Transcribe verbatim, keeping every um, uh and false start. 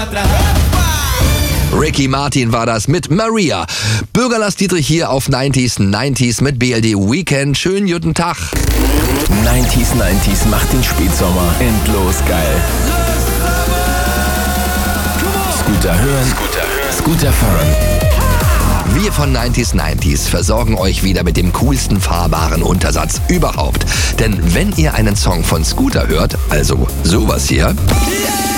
Ricky Martin war das mit Maria. Bürgerlass Dietrich hier auf neunzig neunzig mit B L D Weekend. Schönen guten Tag. neunzig neunzig macht den Spätsommer endlos geil. Scooter hören, Scooter hören, Scooter fahren. Wir von neunzig neunzig versorgen euch wieder mit dem coolsten fahrbaren Untersatz überhaupt. Denn wenn ihr einen Song von Scooter hört, also sowas hier...